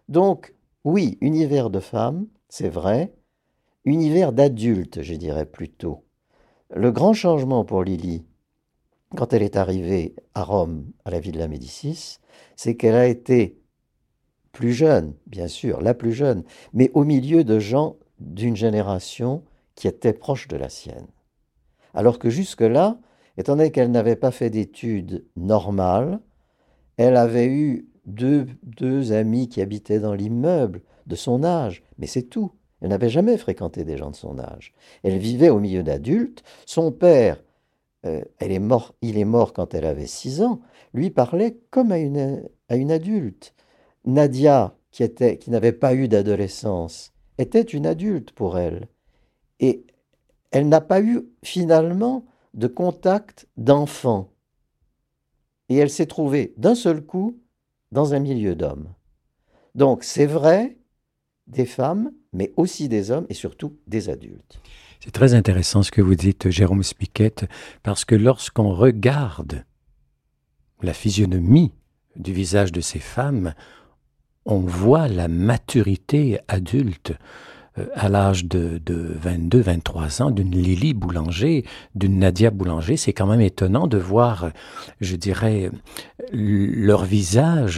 Donc, oui, univers de femme, c'est vrai, univers d'adulte, je dirais plutôt. Le grand changement pour Lily, quand elle est arrivée à Rome, à la Villa Médicis, c'est qu'elle a été plus jeune, bien sûr, la plus jeune, mais au milieu de gens d'une génération qui était proche de la sienne. Alors que jusque-là, étant donné qu'elle n'avait pas fait d'études normales, elle avait eu deux amis qui habitaient dans l'immeuble de son âge, mais c'est tout. Elle n'avait jamais fréquenté des gens de son âge. Elle vivait au milieu d'adultes. Son père, il est mort quand elle avait 6 ans, lui parlait comme à une adulte. Nadia, qui n'avait pas eu d'adolescence, était une adulte pour elle. Et elle n'a pas eu finalement de contact d'enfant. Et elle s'est trouvée d'un seul coup dans un milieu d'hommes. Donc c'est vrai des femmes, mais aussi des hommes et surtout des adultes. C'est très intéressant ce que vous dites, Jérôme Spiquette, parce que lorsqu'on regarde la physionomie du visage de ces femmes, on voit la maturité adulte à l'âge de 22, 23 ans d'une Lily Boulanger, d'une Nadia Boulanger. C'est quand même étonnant de voir, je dirais, leur visage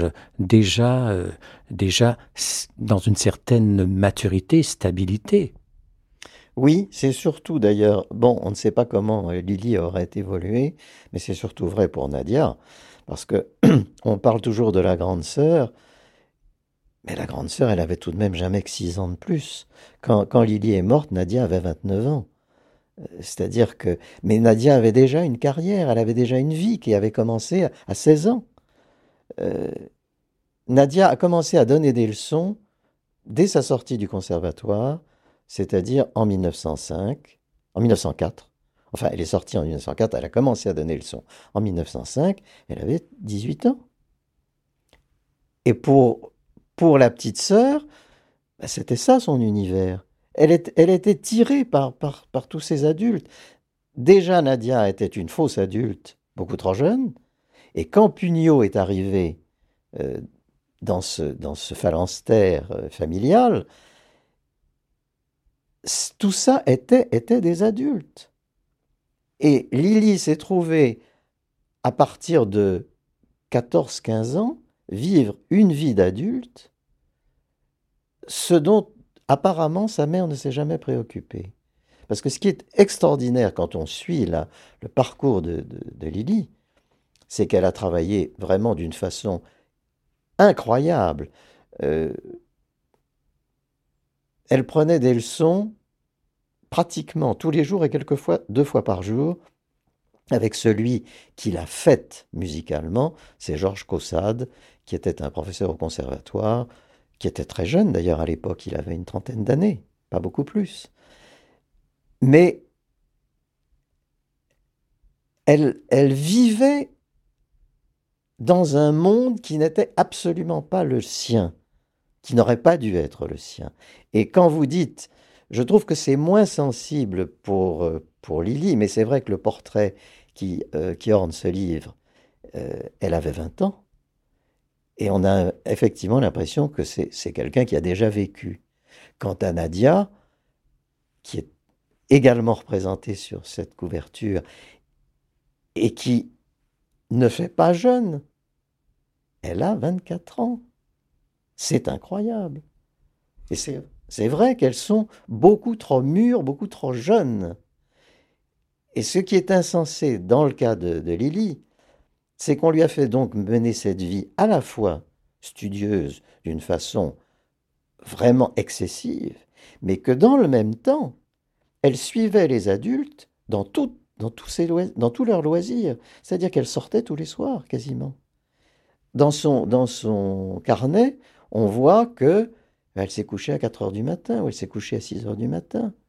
déjà dans une certaine maturité, stabilité. Oui, c'est surtout d'ailleurs, bon, on ne sait pas comment Lily aurait évolué, mais c'est surtout vrai pour Nadia, parce que on parle toujours de la grande sœur, mais la grande sœur, elle avait tout de même jamais que 6 ans de plus. Quand Lily est morte, Nadia avait 29 ans. C'est-à-dire que... Mais Nadia avait déjà une carrière, elle avait déjà une vie qui avait commencé à 16 ans. Euh, Nadia a commencé à donner des leçons dès sa sortie du conservatoire, c'est-à-dire en 1905, en 1904. Enfin, elle est sortie en 1904, elle a commencé à donner des leçons. En 1905, elle avait 18 ans. Et pour la petite sœur, bah, c'était ça son univers. Elle était tirée par tous ces adultes. Déjà, Nadia était une fausse adulte, beaucoup trop jeune. Et quand Pugnot est arrivé euh, dans ce phalanstère familial, tout ça était des adultes. Et Lily s'est trouvée, à partir de 14-15 ans, vivre une vie d'adulte, ce dont apparemment sa mère ne s'est jamais préoccupée. Parce que ce qui est extraordinaire quand on suit le parcours de Lily, c'est qu'elle a travaillé vraiment d'une façon incroyable. Euh, Elle prenait des leçons pratiquement tous les jours et quelquefois 2 fois par jour avec celui qui l'a faite musicalement, c'est Georges Caussade, qui était un professeur au conservatoire, qui était très jeune d'ailleurs à l'époque, il avait une trentaine d'années, pas beaucoup plus. Mais elle vivait dans un monde qui n'était absolument pas le sien, qui n'aurait pas dû être le sien. Et quand vous dites, je trouve que c'est moins sensible pour Lily, mais c'est vrai que le portrait qui orne ce livre, elle avait 20 ans, et on a effectivement l'impression que c'est quelqu'un qui a déjà vécu. Quant à Nadia, qui est également représentée sur cette couverture, et qui ne fait pas jeune, elle a 24 ans. C'est incroyable. Et c'est vrai qu'elles sont beaucoup trop mûres, beaucoup trop jeunes. Et ce qui est insensé dans le cas de Lily, c'est qu'on lui a fait donc mener cette vie à la fois studieuse d'une façon vraiment excessive, mais que dans le même temps, elle suivait les adultes dans tous leurs loisirs. C'est-à-dire qu'elle sortait tous les soirs, quasiment. Dans son carnet, on voit que elle s'est couchée à 4 heures du matin, ou elle s'est couchée à 6 heures du matin.